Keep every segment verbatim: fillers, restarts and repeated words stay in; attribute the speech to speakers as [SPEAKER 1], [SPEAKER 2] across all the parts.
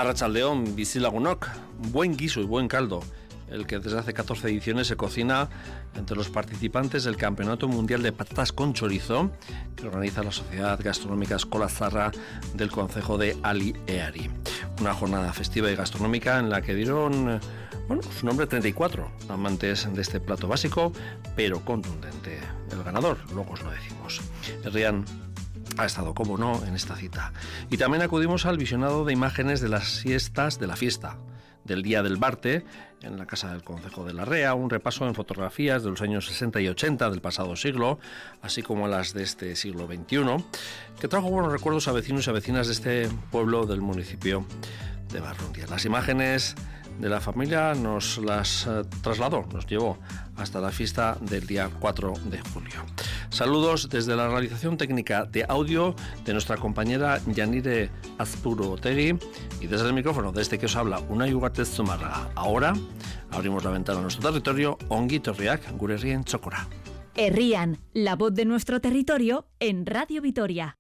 [SPEAKER 1] Arratsaldeon, bizilagunok, buen guiso y buen caldo, el que desde hace catorce ediciones se cocina entre los participantes del Campeonato Mundial de Patatas con Chorizo que organiza la Sociedad Gastronómica Eskola Zaharra del concejo de Ali Eari. Una jornada festiva y gastronómica en la que dieron, bueno, su nombre treinta y cuatro amantes de este plato básico, pero contundente. El ganador, luego os lo decimos. Herrián ha estado, como no, en esta cita. Y también acudimos al visionado de imágenes de las siestas de la fiesta del Día del Barte en la Casa del Concejo de Larrea, un repaso en fotografías de los años sesenta y ochenta del pasado siglo, así como las de este siglo veintiuno, que trajo buenos recuerdos a vecinos y a vecinas de este pueblo del municipio de Barrundia. Las imágenes de la familia nos las eh, trasladó, nos llevó hasta la fiesta del día cuatro de julio. Saludos desde la realización técnica de audio de nuestra compañera Yanire Azpuru-Otegi y desde el micrófono, desde que os habla Unai Ugarte Zumárraga. Ahora abrimos la ventana a nuestro territorio, ongi etorriak gure herrien txokora.
[SPEAKER 2] Herrian, la voz de nuestro territorio en Radio Vitoria.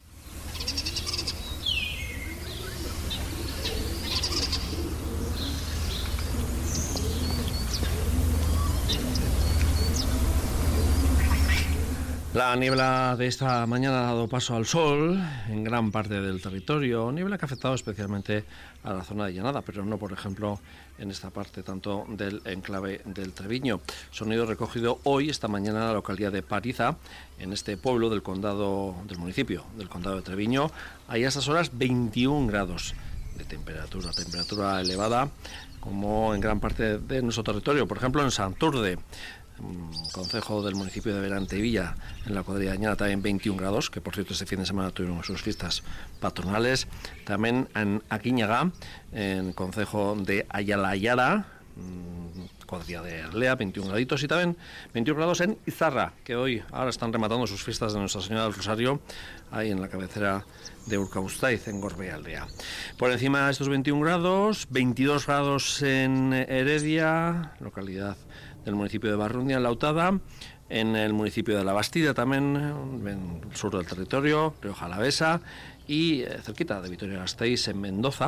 [SPEAKER 1] La niebla de esta mañana ha dado paso al sol en gran parte del territorio, niebla que ha afectado especialmente a la zona de Llanada, pero no, por ejemplo, en esta parte tanto del enclave del Treviño. Sonido recogido hoy, esta mañana, en la localidad de Pariza, en este pueblo del condado, del municipio del condado de Treviño. Hay a estas horas veintiún grados de temperatura, temperatura elevada, como en gran parte de nuestro territorio, por ejemplo en Santurde, concejo del municipio de Berantevilla, en la cuadrilla de Añana, también veintiún grados, que por cierto este fin de semana tuvieron sus fiestas patronales. También en Aquiñaga, en concejo de Ayalayara, cuadrilla de Arlea, veintiún graditos, y también veintiún grados en Izarra, que hoy ahora están rematando sus fiestas de Nuestra Señora del Rosario, ahí en la cabecera de Urkabustaiz, en Gorbealdea. Por encima de estos veintiún grados, veintidós grados en Heredia, localidad del municipio de Barrundia, en Lautada, en el municipio de La Bastida también, en el sur del territorio, Rioja Alavesa, y eh, cerquita de Vitoria-Gasteiz, en Mendoza,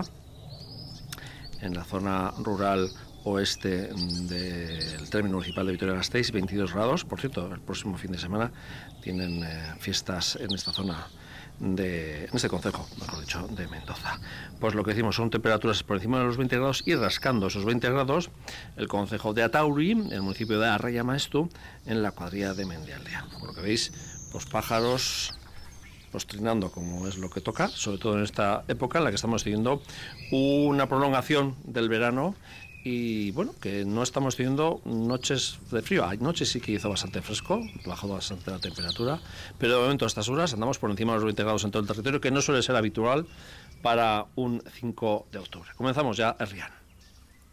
[SPEAKER 1] en la zona rural oeste del término municipal de Vitoria-Gasteiz, veintidós grados. Por cierto, el próximo fin de semana tienen eh, fiestas en esta zona, de, en este concejo, mejor dicho, de Mendoza. Pues lo que decimos son temperaturas por encima de los veinte grados y rascando esos veinte grados el concejo de Atauri, el municipio de Arraya Maestu, en la cuadrilla de Mendialdea. Por lo que veis, los pájaros postrinando como es lo que toca, sobre todo en esta época en la que estamos teniendo una prolongación del verano. Y bueno, que no estamos teniendo noches de frío. Hay noches sí que hizo bastante fresco, bajó bastante la temperatura, pero de momento a estas horas andamos por encima de los veinte grados en todo el territorio, que no suele ser habitual para un cinco de octubre. Comenzamos ya, Herrián.